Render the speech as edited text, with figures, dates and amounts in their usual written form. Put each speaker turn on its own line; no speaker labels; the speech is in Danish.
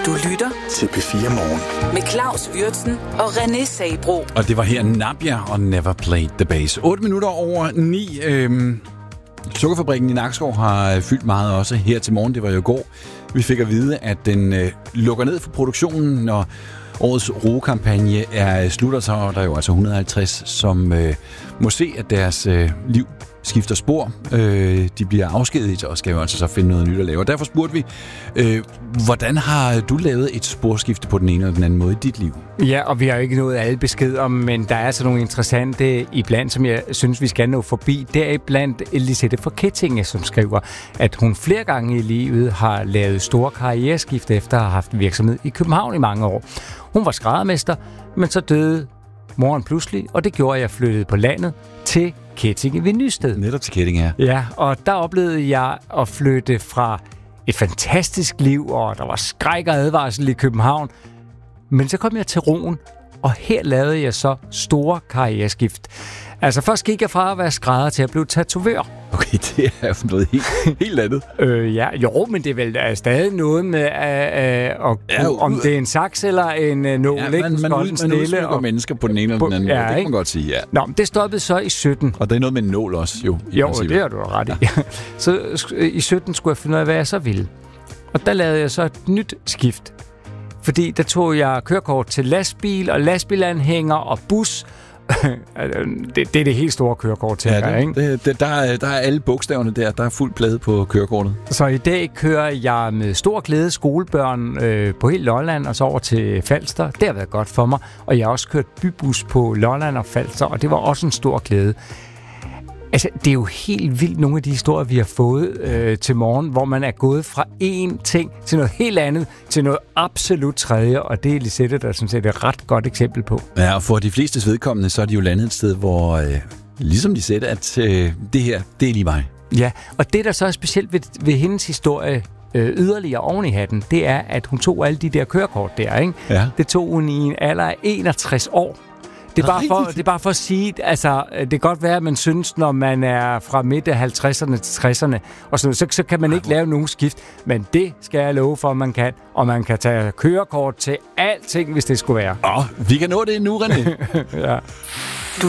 Du lytter
til P4 Morgen.
Med Claus Würtzen og René Sabro.
Og det var her Nadia og Never Played the Bass. 8 minutter over 9. Sukkerfabrikken i Nakskov har fyldt meget også her til morgen. Det var jo i går. Vi fik at vide, at den lukker ned for produktionen, når årets roekampagne er slutter, så er der jo altså 150, som må se, at deres liv skifter spor. De bliver afskediget og skal jo altså så finde noget nyt at lave. Og derfor spurgte vi, hvordan har du lavet et sporskifte på den ene eller den anden måde i dit liv?
Ja, og vi har jo ikke nået alle beskeder, men der er altså nogle interessante iblandt, som jeg synes, vi skal nå forbi. Deriblandt Elisette fra Kettinge, som skriver, at hun flere gange i livet har lavet store karriereskifte efter at have haft virksomhed i København i mange år. Hun var skræddermester, men så døde moren pludselig, og det gjorde, at jeg flyttede på landet til Kettinge ved Nysted.
Netop til Kettinge, ja.
Ja, og der oplevede jeg at flytte fra et fantastisk liv, og der var skræk og advarsel i København. Men så kom jeg til roen, og her lavede jeg så store karriereskift. Altså først gik jeg fra at være skrædder til at blive tatovør.
Okay, det er jo noget helt andet.
Ja, jo, men det er vel stadig noget med, om det er en saks eller en nål.
Ja, man udsmykker mennesker på den ene eller den anden måde. Det kan man godt sige, ja.
Nå, men det stoppede så i 17.
Og det er noget med en nål også, jo.
Jo, det har du ret i. Ja. Så i 17 skulle jeg finde ud af, hvad jeg så ville. Og der lavede jeg så et nyt skift. Fordi der tog jeg kørekort til lastbil og lastbilanhænger og bus. Det er det helt store kørekort til her, ikke?
Der er alle bogstaverne der. Der er fuld plade på kørekortet.
Så i dag kører jeg med stor glæde skolebørn på hele Lolland og så over til Falster. Det har været godt for mig. Og jeg har også kørt bybus på Lolland og Falster, og det var også en stor glæde. Altså, det er jo helt vildt nogle af de historier, vi har fået til morgen, hvor man er gået fra én ting til noget helt andet, til noget absolut tredje, og det er Lisette, der sådan set er et ret godt eksempel på.
Ja, og for de flestes vedkommende, så er de jo landet et sted, hvor, ligesom Lisette, at det her, det er lige mig.
Ja, og det, der så er specielt ved hendes historie, yderligere oven i hatten, det er, at hun tog alle de der kørekort der, ikke? Ja. Det tog hun i en alder af 61 år. Det er bare for at sige, altså, det kan godt være, at man synes, når man er fra midt af 50'erne til 60'erne, og så kan man ikke lave nogen skift, men det skal jeg love for, at man kan, og man kan tage kørekort til alting, hvis det skulle være.
Vi kan nå det nu, René.
Ja.